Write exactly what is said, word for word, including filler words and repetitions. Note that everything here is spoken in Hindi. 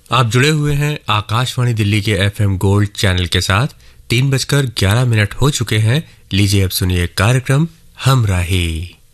आप जुड़े हुए हैं आकाशवाणी दिल्ली के एफएम गोल्ड चैनल के साथ। तीन बजकर ग्यारह मिनट हो चुके हैं। लीजिए अब सुनिए कार्यक्रम हमराही।